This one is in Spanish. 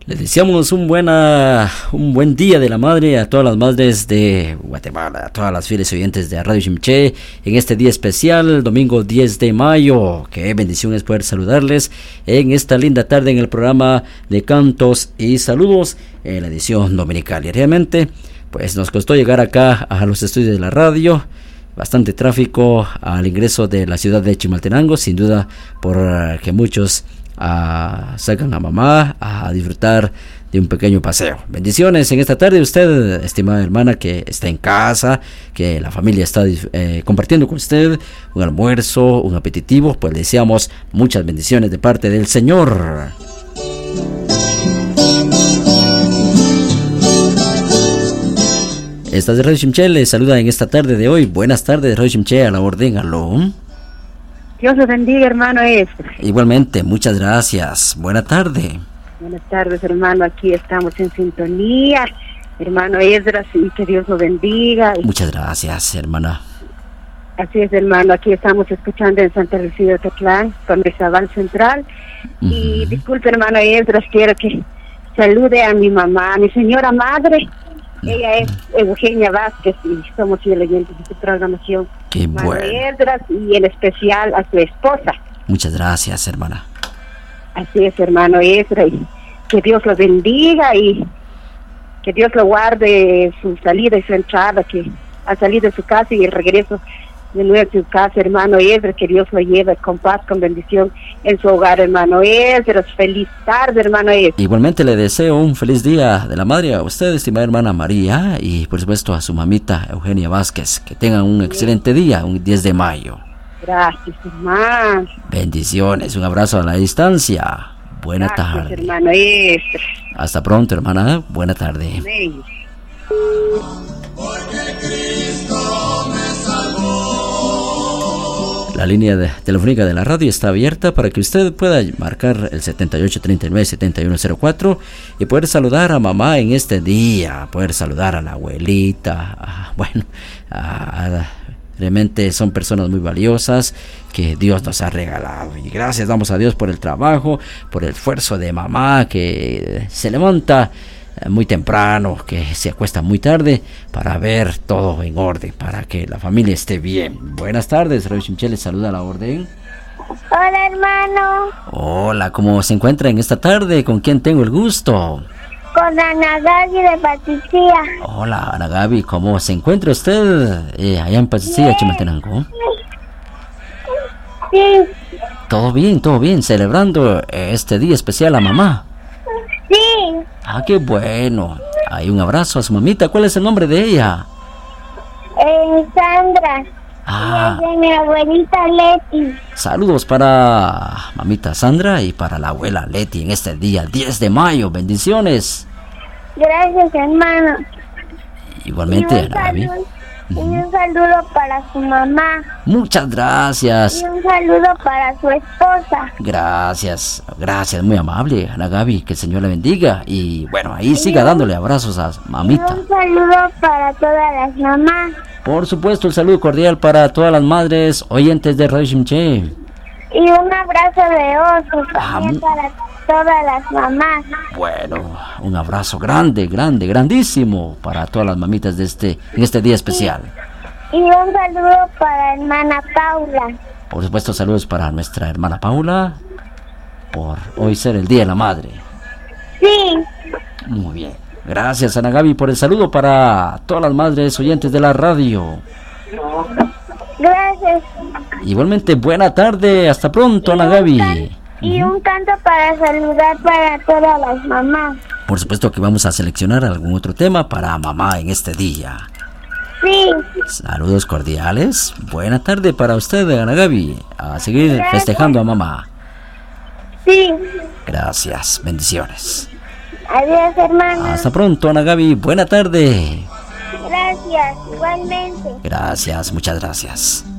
Les deseamos un buen día de la madre a todas las madres de Guatemala, a todas las fieles oyentes de Radio Chimché en este día especial, domingo 10 de mayo. Qué bendición es poder saludarles en esta linda tarde en el programa de Cantos y Saludos en la edición dominical. Y realmente, pues nos costó llegar acá a los estudios de la radio. Bastante tráfico al ingreso de la ciudad de Chimaltenango, sin duda por que muchos sacan a mamá a disfrutar de un pequeño paseo. Bendiciones en esta tarde usted, estimada hermana, que está en casa, que la familia está compartiendo con usted un almuerzo, un aperitivo. Pues le deseamos muchas bendiciones de parte del Señor. Esta es de Radio Chimché, les saluda en esta tarde de hoy. Buenas tardes, Radio Chimché, a la orden, aló. Dios los bendiga, hermano Esdras. Igualmente, muchas gracias. Buena tarde. Buenas tardes, hermano. Aquí estamos en sintonía. Hermano Esdras, y que Dios lo bendiga. Muchas gracias, hermana. Así es, hermano. Aquí estamos escuchando en Santa Lucía de Tetlán, con el Zabal Central. Y disculpe, hermano Esdras, quiero que salude a mi mamá, a mi señora madre. Ella es Eugenia Vázquez y somos fieles oyentes de su programación. Qué bueno. Esdras, y en especial a su esposa. Muchas gracias, hermana. Así es, hermano Esdras, y que Dios lo bendiga y que Dios lo guarde su salida y su entrada, que al salir de su casa y el regreso de nuevo a su casa, hermano Esdras, que Dios lo lleve con paz, con bendición en su hogar, hermano Esdras. Feliz tarde, hermano Esdras. Igualmente le deseo un feliz día de la madre a usted, estimada hermana María, y por supuesto a su mamita Eugenia Vázquez. Que tengan un excelente día, un 10 de mayo. Gracias, hermano. Bendiciones, un abrazo a la distancia. Buena tarde. Hermano Esdras. Hasta pronto, hermana. Buena tarde. Amén. Porque Cristo me salvó. La línea telefónica de la radio está abierta para que usted pueda marcar el 7839-7104 y poder saludar a mamá en este día, poder saludar a la abuelita. Realmente son personas muy valiosas que Dios nos ha regalado. Y gracias damos a Dios por el trabajo, por el esfuerzo de mamá que se levanta muy temprano, que se acuesta muy tarde para ver todo en orden, para que la familia esté bien. Buenas tardes, Radio Chimché les saluda a la orden. Hola, hermano. Hola, ¿cómo se encuentra en esta tarde? ¿Con quién tengo el gusto? Con Ana Gaby de Patricia. Hola, Ana Gaby, ¿cómo se encuentra usted allá en Patricia, Chimaltenango? Sí. Todo bien, celebrando este día especial a mamá. Sí. Ah, qué bueno. Hay un abrazo a su mamita. ¿Cuál es el nombre de ella? Sandra. Ah. De mi abuelita Leti. Saludos para mamita Sandra y para la abuela Leti en este día 10 de mayo. Bendiciones. Gracias, hermano. Igualmente, Ana Gaby. Y un saludo para su mamá. Muchas gracias. Y un saludo para su esposa. Gracias, muy amable, Ana Gaby, que el Señor le bendiga. Y bueno, ahí siga dándole abrazos a mamita. Y un saludo para todas las mamás. Por supuesto, el saludo cordial para todas las madres oyentes de Radio Chimché. Y un abrazo de oso también para todas las mamás. Bueno, un abrazo grandísimo para todas las mamitas en este día especial. Y un saludo para hermana Paula. Por supuesto, saludos para nuestra hermana Paula por hoy ser el Día de la Madre. Sí. Muy bien. Gracias, Ana Gaby, por el saludo para todas las madres oyentes de la radio. Gracias. Igualmente, buena tarde. Hasta pronto, Ana Gaby. Y un canto para saludar para todas las mamás. Por supuesto que vamos a seleccionar algún otro tema para mamá en este día. Sí. Saludos cordiales. Buena tarde para usted, Ana Gaby. A seguir festejando a mamá. Sí. Gracias. Bendiciones. Adiós, hermano. Hasta pronto, Ana Gaby. Buena tarde. Gracias, igualmente. Gracias, muchas gracias.